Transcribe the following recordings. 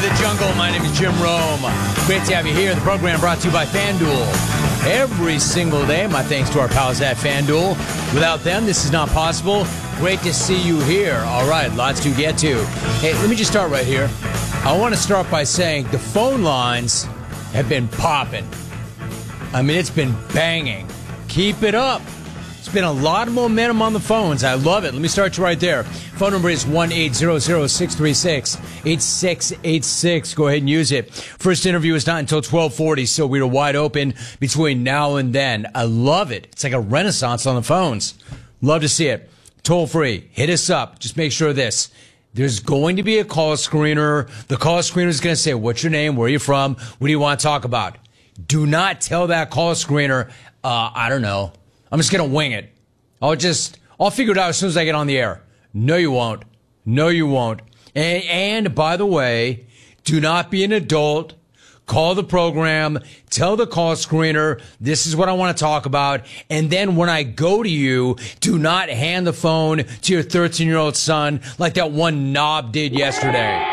to the jungle. My name is Jim Rome. Great to have you here. The program brought to you by FanDuel. Every single day, my thanks to our pals at FanDuel. Without them, this is not possible. Great to see you here. All right, lots to get to. Hey, let me just start right here. I want to start by saying the phone lines have been popping. I mean, it's been banging. Keep it up. It's been a lot of momentum on the phones. I love it. Let me start you right there. Phone number is 1-800-636-8686. Go ahead and use it. First interview is not until 12:40, so we are wide open between now and then. I love it. It's like a renaissance on the phones. Love to see it. Toll free. Hit us up. Just make sure of this. There's going to be a call screener. The call screener is going to say, what's your name? Where are you from? What do you want to talk about? Do not tell that call screener, I don't know. I'm just going to wing it. I'll figure it out as soon as I get on the air. No, you won't. No, you won't. And by the way, do not be an adult. Call the program. Tell the call screener, this is what I want to talk about. And then when I go to you, do not hand the phone to your 13-year-old son like that one knob did yesterday.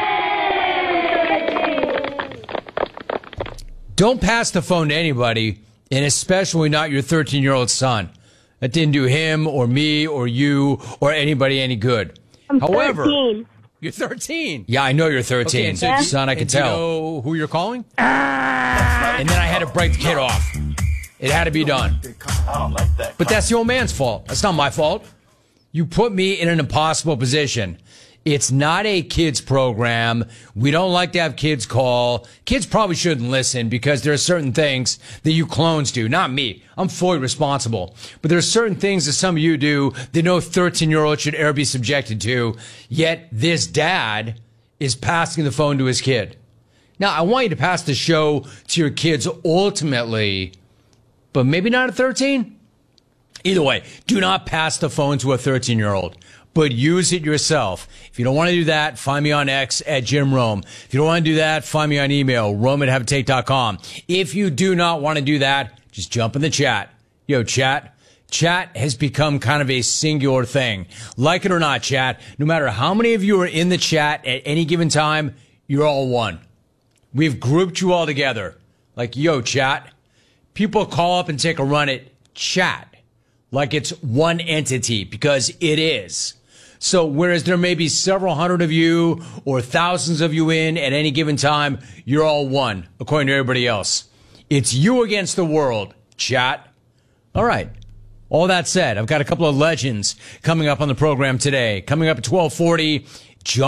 Don't pass the phone to anybody, and especially not your 13-year-old son. That didn't do him or me or you or anybody any good. However, 13. You're 13. Yeah, I know you're 13. Okay, yeah. Son, I can tell. Do you know who you're calling? And then I had to break the kid off. It had to be done. But that's the old man's fault. That's not my fault. You put me in an impossible position. It's not a kids program. We don't like to have kids call. Kids probably shouldn't listen because there are certain things that you clones do. Not me. I'm fully responsible. But there are certain things that some of you do that no 13-year-old should ever be subjected to. Yet this dad is passing the phone to his kid. Now, I want you to pass the show to your kids ultimately, but maybe not at 13. Either way, do not pass the phone to a 13-year-old. But use it yourself. If you don't want to do that, find me on X at Jim Rome. If you don't want to do that, find me on email, rome@haveatake.com. If you do not want to do that, just jump in the chat. Yo, chat. Chat has become kind of a singular thing. Like it or not, chat, no matter how many of you are in the chat at any given time, you're all one. We've grouped you all together. Like, yo, chat. People call up and take a run at chat like it's one entity, because it is. So whereas there may be several hundred of you or thousands of you in at any given time, you're all one, according to everybody else. It's you against the world, chat. All right. All that said, I've got a couple of legends coming up on the program today. Coming up at 12:40,